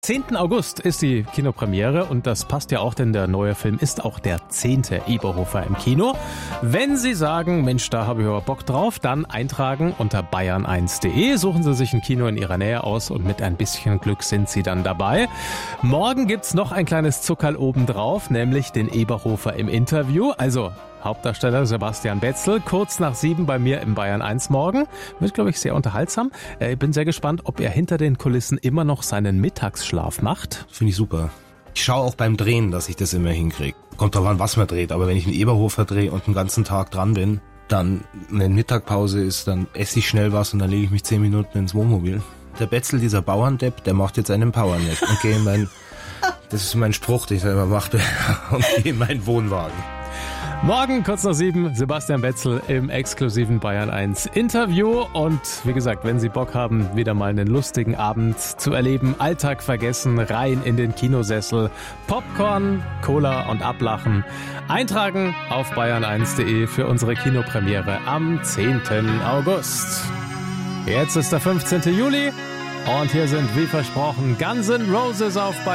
10. August ist die Kinopremiere und das passt ja auch, denn der neue Film ist auch der 10. Eberhofer im Kino. Wenn Sie sagen, Mensch, da habe ich aber Bock drauf, dann eintragen unter bayern1.de. Suchen Sie sich ein Kino in Ihrer Nähe aus und mit ein bisschen Glück sind Sie dann dabei. Morgen gibt's noch ein kleines Zuckerl obendrauf, nämlich den Eberhofer im Interview. Also Hauptdarsteller Sebastian Betzel, kurz nach 7 bei mir im Bayern 1 morgen. Wird, glaube ich, sehr unterhaltsam. Ich bin sehr gespannt, ob er hinter den Kulissen immer noch seinen Mittagsschlaf macht. Finde ich super. Ich schaue auch beim Drehen, dass ich das immer hinkriege. Kommt drauf an, was man dreht. Aber wenn ich einen Eberhofer drehe und den ganzen Tag dran bin, dann, wenn Mittagpause ist, dann esse ich schnell was und dann lege ich mich 10 Minuten ins Wohnmobil. Der Betzel, dieser Bauerndepp, der macht jetzt einen Powernap und gehe in mein, das ist mein Spruch, den ich selber mache, und gehe in meinen Wohnwagen. Morgen kurz nach 7, Sebastian Betzel im exklusiven Bayern 1 Interview. Und wie gesagt, wenn Sie Bock haben, wieder mal einen lustigen Abend zu erleben, Alltag vergessen, rein in den Kinosessel, Popcorn, Cola und ablachen, eintragen auf bayern1.de für unsere Kinopremiere am 10. August. Jetzt ist der 15. Juli und hier sind wie versprochen Guns N' Roses auf Bayern.